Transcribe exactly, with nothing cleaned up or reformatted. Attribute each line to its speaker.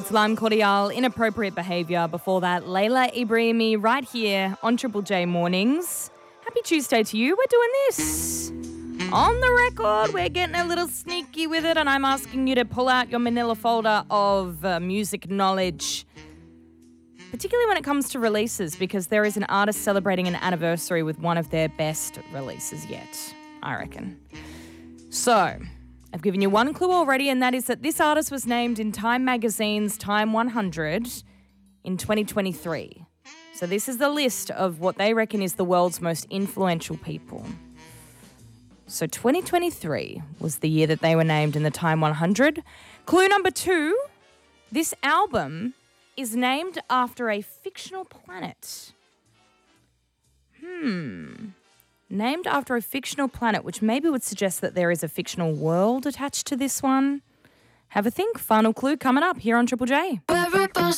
Speaker 1: Salam Cordial, Inappropriate Behaviour. Before that, Layla Ibrahimi right here on Triple J Mornings. Happy Tuesday to you. We're doing this on the record. We're getting a little sneaky with it, and I'm asking you to pull out your manila folder of uh, music knowledge, particularly when it comes to releases, because there is an artist celebrating an anniversary with one of their best releases yet, I reckon. So, I've given you one clue already, and that is that this artist was named in Time Magazine's Time one hundred in twenty twenty-three. So this is the list of what they reckon is the world's most influential people. So twenty twenty-three was the year that they were named in the Time one hundred. Clue number two, this album is named after a fictional planet. Hmm... Named after a fictional planet, which maybe would suggest that there is a fictional world attached to this one. Have a think. Final clue coming up here on Triple J.